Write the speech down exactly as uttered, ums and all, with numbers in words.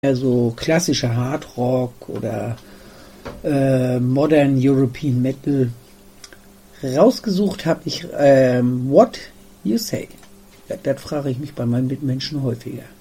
eher so klassischer Hardrock oder äh, Modern European Metal. Rausgesucht habe ich ähm, What You Say. Das, das frage ich mich bei meinen Mitmenschen häufiger.